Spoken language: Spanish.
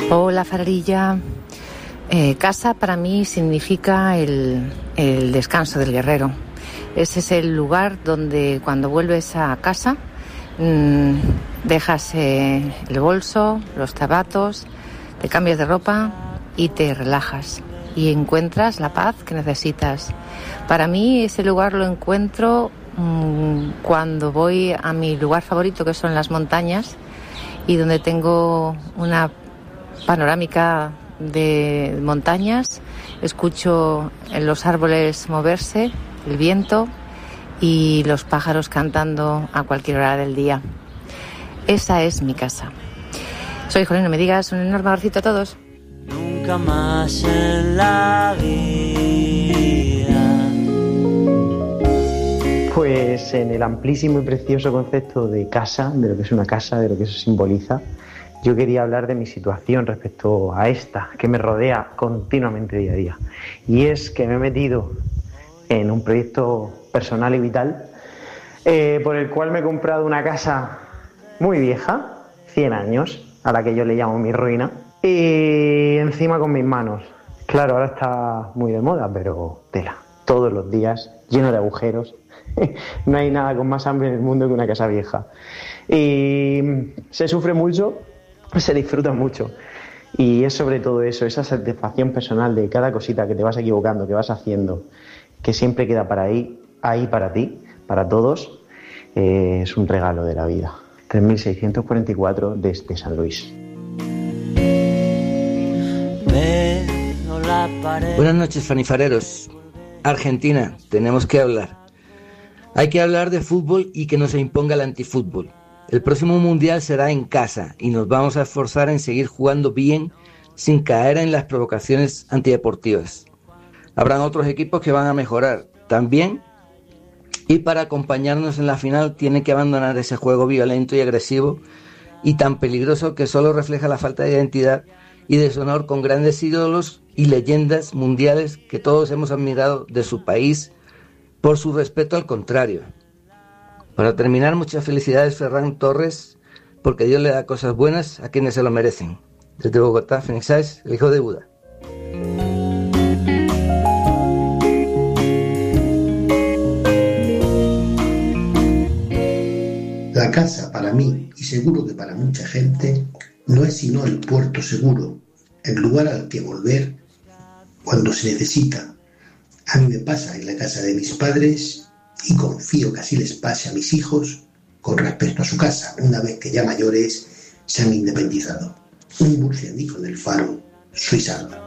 Hola, Fararilla. Casa para mí significa el descanso del guerrero. Ese es el lugar donde cuando vuelves a casa dejas el bolso, los zapatos, te cambias de ropa y te relajas y encuentras la paz que necesitas. Para mí ese lugar lo encuentro cuando voy a mi lugar favorito, que son las montañas, y donde tengo una panorámica de montañas, escucho los árboles moverse, el viento y los pájaros cantando a cualquier hora del día. Esa es mi casa. Soy Jolín, no me digas, un enorme abracito a todos. Nunca más en la vida. Pues en el amplísimo y precioso concepto de casa, de lo que es una casa, de lo que eso simboliza, yo quería hablar de mi situación respecto a esta, que me rodea continuamente día a día. Y es que me he metido en un proyecto personal y vital por el cual me he comprado una casa muy vieja, 100 años, a la que yo le llamo mi ruina, y encima con mis manos. Claro, ahora está muy de moda, pero tela. Todos los días, lleno de agujeros. No hay nada con más hambre en el mundo que una casa vieja. Y se sufre mucho, se disfruta mucho. Y es sobre todo eso, esa satisfacción personal de cada cosita que te vas equivocando, que vas haciendo, que siempre queda para ahí para ti, para todos, es un regalo de la vida. 3644 desde San Luis. Buenas noches, fanifareros. Argentina, tenemos que hablar. Hay que hablar de fútbol y que no se imponga el antifútbol. El próximo mundial será en casa y nos vamos a esforzar en seguir jugando bien sin caer en las provocaciones antideportivas. Habrán otros equipos que van a mejorar también, y para acompañarnos en la final tienen que abandonar ese juego violento y agresivo y tan peligroso que solo refleja la falta de identidad y deshonor con grandes ídolos y leyendas mundiales que todos hemos admirado de su país por su respeto al contrario. Para terminar, muchas felicidades Ferran Torres, porque Dios le da cosas buenas a quienes se lo merecen. Desde Bogotá, Fénix Sáez, el hijo de Buda. La casa, para mí, y seguro que para mucha gente, no es sino el puerto seguro, el lugar al que volver cuando se necesita. A mí me pasa en la casa de mis padres y confío que así les pase a mis hijos con respecto a su casa, una vez que ya mayores se han independizado. Un murcianico del Faro, soy Salva.